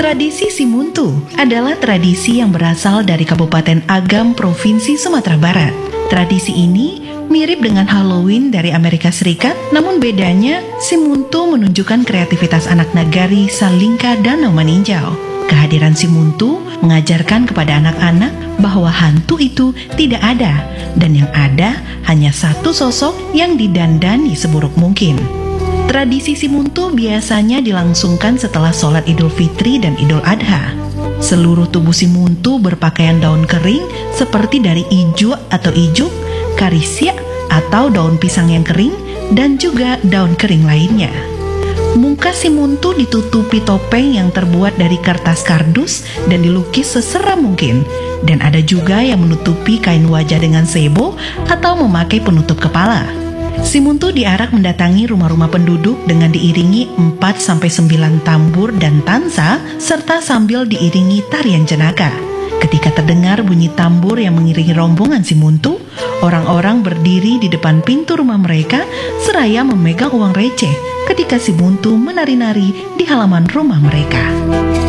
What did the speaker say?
Tradisi Simuntu adalah tradisi yang berasal dari Kabupaten Agam, Provinsi Sumatera Barat. Tradisi ini mirip dengan Halloween dari Amerika Serikat, namun bedanya Simuntu menunjukkan kreativitas anak nagari Salingka Danau Maninjau. Kehadiran Simuntu mengajarkan kepada anak-anak bahwa hantu itu tidak ada, dan yang ada hanya satu sosok yang didandani seburuk mungkin. Tradisi Simuntu biasanya dilangsungkan setelah sholat Idul Fitri dan Idul Adha. Seluruh tubuh Simuntu berpakaian daun kering seperti dari ijuk atau ijuk, karisia atau daun pisang yang kering, dan juga daun kering lainnya. Muka Simuntu ditutupi topeng yang terbuat dari kertas kardus dan dilukis seseram mungkin. Dan ada juga yang menutupi kain wajah dengan sebo atau memakai penutup kepala. Simuntu diarak mendatangi rumah-rumah penduduk dengan diiringi 4-9 tambur dan tansa serta sambil diiringi tarian jenaka. Ketika terdengar bunyi tambur yang mengiringi rombongan Simuntu, orang-orang berdiri di depan pintu rumah mereka seraya memegang uang receh ketika Simuntu menari-nari di halaman rumah mereka.